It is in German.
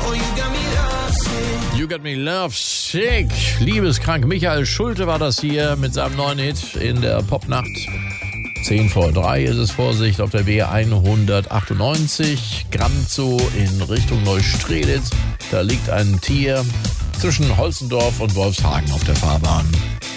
You Got Me Love Sick. Liebeskrank. Michael Schulte war das hier mit seinem neuen Hit in der Popnacht. 10 vor 3 ist es, Vorsicht, auf der B198. Granzow in Richtung Neustrelitz. Da liegt ein Tier zwischen Holzendorf und Wolfshagen auf der Fahrbahn.